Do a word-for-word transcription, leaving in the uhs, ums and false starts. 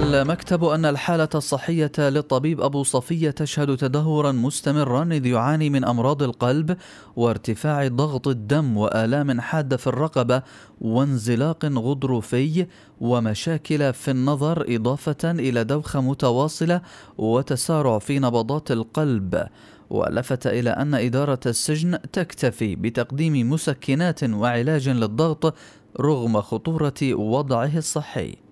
المكتب أن الحالة الصحية للطبيب أبو صفية تشهد تدهورا مستمرا، إذ يعاني من أمراض القلب وارتفاع ضغط الدم وآلام حادة في الرقبة وانزلاق غضروفي ومشاكل في النظر، إضافة إلى دوخة متواصلة وتسارع في نبضات القلب. ولفت إلى أن إدارة السجن تكتفي بتقديم مسكنات وعلاج للضغط رغم خطورة وضعه الصحي.